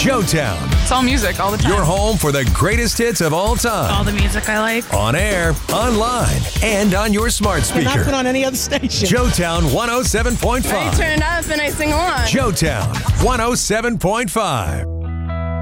Joetown, It's all music all the time. your home for the greatest hits of all time. All the music I like. On air, online, and on your smart speaker. Not put on any other station. Joetown 107.5. I turn it up and I sing along. Joetown 107.5.